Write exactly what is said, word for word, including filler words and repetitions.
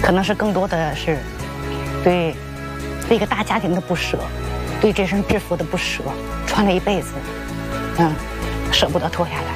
可能是更多的是对对一个大家庭的不舍，对这身制服的不舍，穿了一辈子，嗯，舍不得脱下来。